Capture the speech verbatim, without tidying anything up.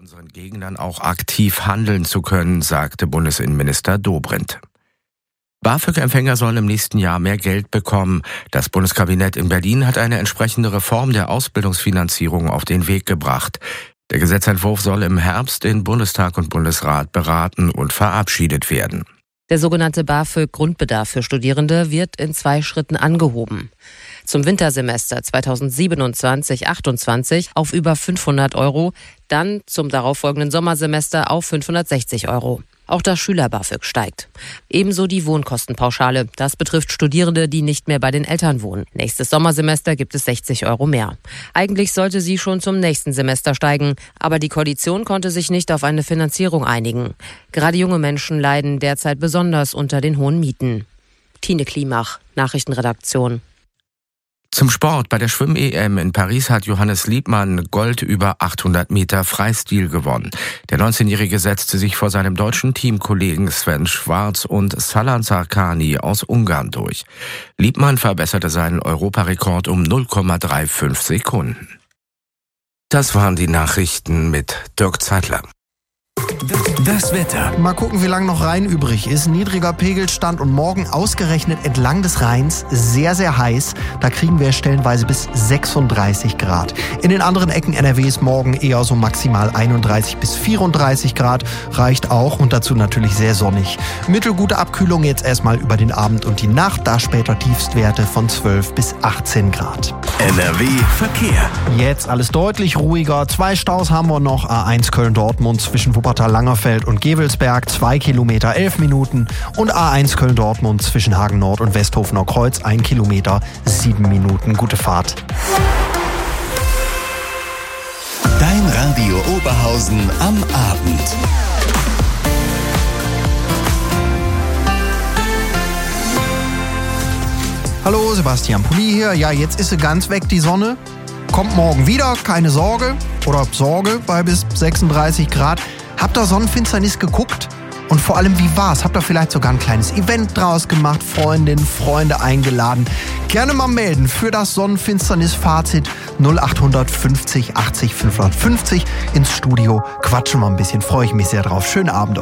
unseren Gegnern auch aktiv handeln zu können, sagte Bundesinnenminister Dobrindt. BAföG-Empfänger sollen im nächsten Jahr mehr Geld bekommen. Das Bundeskabinett in Berlin hat eine entsprechende Reform der Ausbildungsfinanzierung auf den Weg gebracht. Der Gesetzentwurf soll im Herbst in Bundestag und Bundesrat beraten und verabschiedet werden. Der sogenannte BAföG-Grundbedarf für Studierende wird in zwei Schritten angehoben. Zum Wintersemester zweitausendsiebenundzwanzig achtundzwanzig auf über fünfhundert Euro, dann zum darauffolgenden Sommersemester auf fünfhundertsechzig Euro. Auch das Schüler-BAföG steigt. Ebenso die Wohnkostenpauschale. Das betrifft Studierende, die nicht mehr bei den Eltern wohnen. Nächstes Sommersemester gibt es sechzig Euro mehr. Eigentlich sollte sie schon zum nächsten Semester steigen, aber die Koalition konnte sich nicht auf eine Finanzierung einigen. Gerade junge Menschen leiden derzeit besonders unter den hohen Mieten. Tine Klimach, Nachrichtenredaktion. Zum Sport. Bei der Schwimm-E M in Paris hat Johannes Liebmann Gold über achthundert Meter Freistil gewonnen. Der neunzehnjährige setzte sich vor seinem deutschen Teamkollegen Sven Schwarz und Salan Sarkani aus Ungarn durch. Liebmann verbesserte seinen Europarekord um null Komma fünfunddreißig Sekunden. Das waren die Nachrichten mit Dirk Zeitler. Das Wetter. Mal gucken, wie lange noch Rhein übrig ist. Niedriger Pegelstand und morgen ausgerechnet entlang des Rheins sehr, sehr heiß. Da kriegen wir stellenweise bis sechsunddreißig Grad. In den anderen Ecken N R Ws morgen eher so maximal einunddreißig bis vierunddreißig Grad. Reicht auch und dazu natürlich sehr sonnig. Mittelgute Abkühlung jetzt erstmal über den Abend und die Nacht. Da später Tiefstwerte von zwölf bis achtzehn Grad. N R W Verkehr. Jetzt alles deutlich ruhiger. Zwei Staus haben wir noch. A eins Köln-Dortmund zwischen Wuppertal-Langerfeld und Gewelsberg, zwei Kilometer, elf Minuten. Und A eins Köln-Dortmund zwischen Hagen-Nord und Westhofener Kreuz, ein Kilometer, sieben Minuten. Gute Fahrt. Dein Radio Oberhausen am Abend. Hallo, Sebastian Pulli hier. Ja, jetzt ist sie ganz weg, die Sonne. Kommt morgen wieder, keine Sorge. Oder Sorge bei bis sechsunddreißig Grad. Habt ihr Sonnenfinsternis geguckt? Und vor allem, wie war's? Habt ihr vielleicht sogar ein kleines Event draus gemacht, Freundinnen, Freunde eingeladen? Gerne mal melden für das Sonnenfinsternis-Fazit null acht fünfzig achtzig fünfhundertfünfzig ins Studio. Quatschen wir ein bisschen, freue ich mich sehr drauf. Schönen Abend euch.